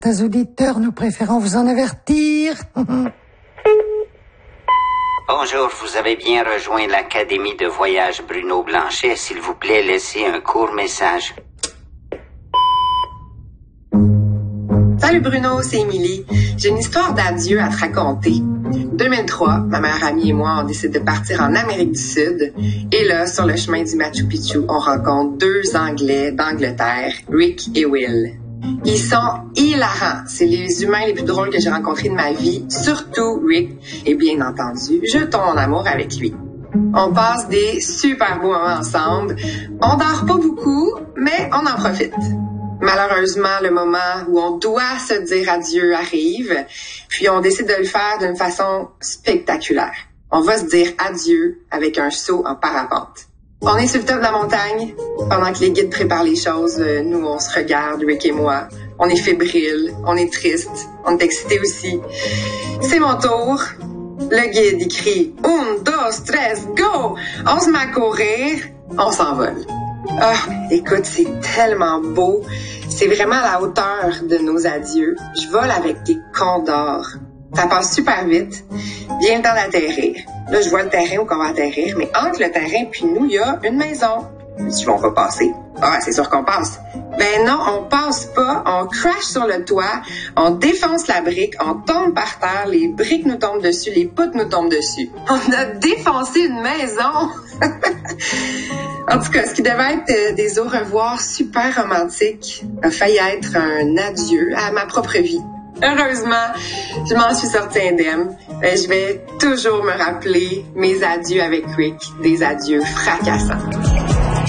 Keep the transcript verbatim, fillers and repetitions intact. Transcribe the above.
Tes auditeurs, nous préférons vous en avertir. Bonjour, vous avez bien rejoint l'Académie de voyage Bruno Blanchet. S'il vous plaît, laissez un court message. Salut Bruno, c'est Émilie. J'ai une histoire d'adieu à te raconter. deux mille trois, ma meilleure amie et moi, on décide de partir en Amérique du Sud. Et là, sur le chemin du Machu Picchu, on rencontre deux Anglais d'Angleterre, Rick et Will. Ils sont hilarants. C'est les humains les plus drôles que j'ai rencontrés de ma vie, surtout Rick. Et bien entendu, je tombe en amour avec lui. On passe des super beaux moments ensemble. On dort pas beaucoup, mais on en profite. Malheureusement, le moment où on doit se dire adieu arrive, puis on décide de le faire d'une façon spectaculaire. On va se dire adieu avec un saut en parapente. On est sur le top de la montagne. Pendant que les guides préparent les choses, nous, on se regarde, Rick et moi. On est fébrile, on est triste, on est excité aussi. C'est mon tour. Le guide, il crie « Un, dos, tres, go! » On se met à courir, on s'envole. Ah, écoute, c'est tellement beau. C'est vraiment à la hauteur de nos adieux. Je vole avec des condors. Ça passe super vite. Vient le temps d'atterrir. Là, je vois le terrain où on va atterrir, mais entre le terrain puis nous, il y a une maison. Si on va passer. Ah, c'est sûr qu'on passe. Ben non, on passe pas. On crash sur le toit, on défonce la brique, on tombe par terre, les briques nous tombent dessus, les poutres nous tombent dessus. On a défoncé une maison. En tout cas, ce qui devait être des au revoir super romantiques a failli être un adieu à ma propre vie. Heureusement, je m'en suis sortie indemne. Je vais toujours me rappeler mes adieux avec Rick, des adieux fracassants.